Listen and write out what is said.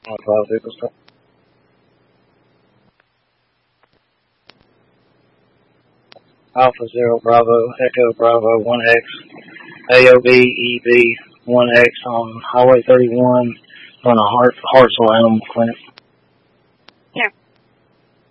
Vehicle stop. Alpha Zero Bravo Echo Bravo 1X AOB EB 1X on Highway 31 on a Hartsville Animal Clinic.